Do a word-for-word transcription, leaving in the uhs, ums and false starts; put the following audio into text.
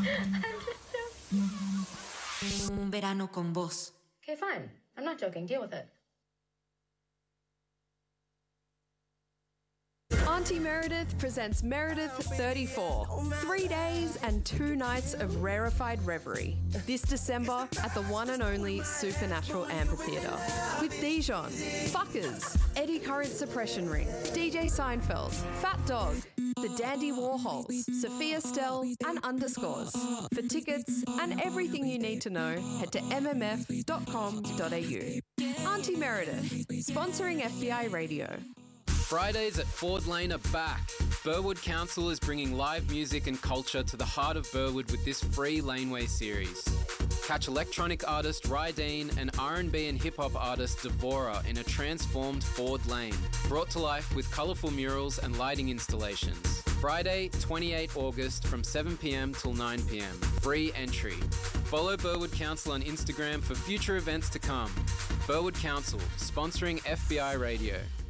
Un verano con vos. Okay, fine. I'm not joking. Deal with it. Auntie Meredith presents Meredith thirty-four. Three days and two nights of rarefied reverie. This December at the one and only Supernatural Amphitheatre. With Dijon, Fuckers, Eddie Current Suppression Ring, D J Seinfeld, Fat Dog, The Dandy Warhols, Sophia Stell, and Underscores. For tickets and everything you need to know, head to m m f dot com dot a u. Auntie Meredith, sponsoring F B I Radio. Fridays at Ford Lane are back. Burwood Council is bringing live music and culture to the heart of Burwood with this free Laneway series. Catch electronic artist Rydeen and R and B and hip-hop artist Devora in a transformed Ford Lane, brought to life with colourful murals and lighting installations. Friday, twenty-eighth August from seven p m till nine p m. Free entry. Follow Burwood Council on Instagram for future events to come. Burwood Council, sponsoring F B I Radio.